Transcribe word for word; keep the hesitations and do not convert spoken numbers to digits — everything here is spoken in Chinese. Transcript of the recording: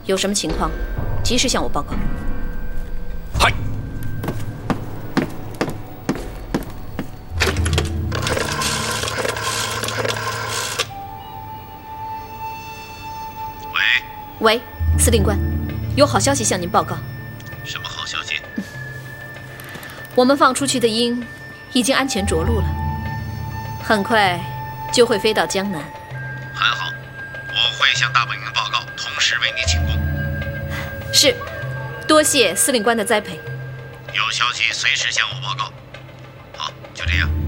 有什么情况，及时向我报告。 嗨。 喂。 喂，司令官，有好消息向您报告。 什么好消息？ 我们放出去的鹰已经安全着陆了，很快就会飞到江南。 很好，我会向大本营报告，同时为你请功。 是，多谢司令官的栽培。 有消息随时向我报告。好，就这样。